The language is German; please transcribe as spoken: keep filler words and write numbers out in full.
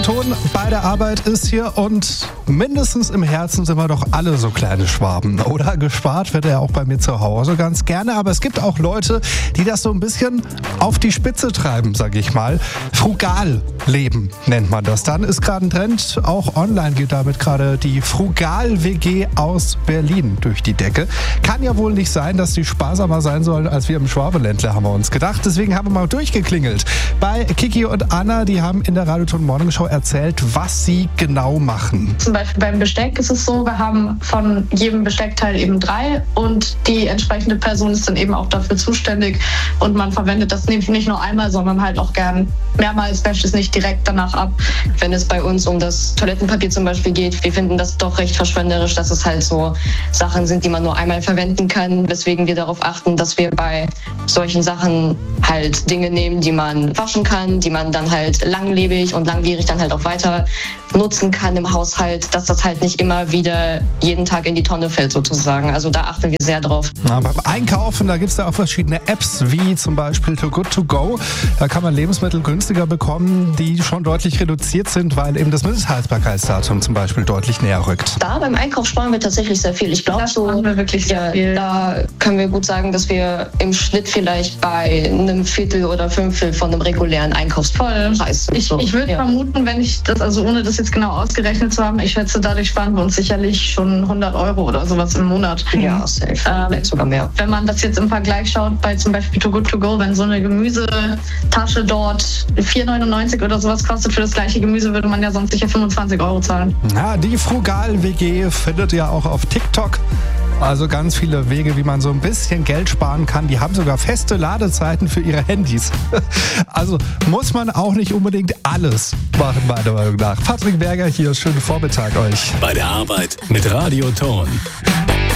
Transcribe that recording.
Ton bei der Arbeit ist hier und mindestens im Herzen sind wir doch alle so kleine Schwaben. Oder gespart wird er auch bei mir zu Hause ganz gerne. Aber es gibt auch Leute, die das so ein bisschen auf die Spitze treiben, sage ich mal. Frugal leben nennt man das. Dann ist gerade ein Trend, auch online geht damit gerade die Frugal-W G aus Berlin durch die Decke. Kann ja wohl nicht sein, dass die sparsamer sein sollen als wir im Schwabeländler, haben wir uns gedacht. Deswegen haben wir mal durchgeklingelt bei Kiki und Anna. Die haben in der Radioton Morning Show erzählt, was sie genau machen. Zum Beispiel beim Besteck ist es so, wir haben von jedem Besteckteil eben drei und die entsprechende Person ist dann eben auch dafür zuständig und man verwendet das nicht nur einmal, sondern halt auch gern mehrmals, wäscht es nicht direkt danach ab. Wenn es bei uns um das Toilettenpapier zum Beispiel geht, wir finden das doch recht verschwenderisch, dass es halt so Sachen sind, die man nur einmal verwenden kann, weswegen wir darauf achten, dass wir bei solchen Sachen halt Dinge nehmen, die man waschen kann, die man dann halt langlebig und langwierig dann halt auch weiter nutzen kann im Haushalt, dass das halt nicht immer wieder jeden Tag in die Tonne fällt sozusagen. Also da achten wir sehr drauf. Na, beim Einkaufen, da gibt es ja auch verschiedene Apps, wie zum Beispiel Too Good To Go. Da kann man Lebensmittel günstiger bekommen, die schon deutlich reduziert sind, weil eben das Mindesthaltbarkeitsdatum zum Beispiel deutlich näher rückt. Da beim Einkauf sparen wir tatsächlich sehr viel. Ich glaube so, wir wirklich sehr ja, viel. Da können wir gut sagen, dass wir im Schnitt vielleicht bei einem Viertel oder Fünftel von einem regulären Einkaufspreis sind. Ich, So, ich würde ja. vermuten, wenn ich das, also ohne das jetzt genau ausgerechnet zu haben, ich schätze, dadurch sparen wir uns sicherlich schon hundert Euro oder sowas im Monat. Ja, safe. Ähm, Vielleicht sogar mehr. Wenn man das jetzt im Vergleich schaut, bei zum Beispiel Too Good To Go, wenn so eine Gemüsetasche dort vier neunundneunzig oder sowas kostet für das gleiche Gemüse, würde man ja sonst sicher fünfundzwanzig Euro zahlen. Ja, die Frugal-W G findet ihr auch auf TikTok. Also ganz viele Wege, wie man so ein bisschen Geld sparen kann. Die haben sogar feste Ladezeiten für ihre Handys. Also muss man auch nicht unbedingt alles machen, meiner Meinung nach. Patrick Berger hier, schönen Vormittag euch. Bei der Arbeit mit Radioton.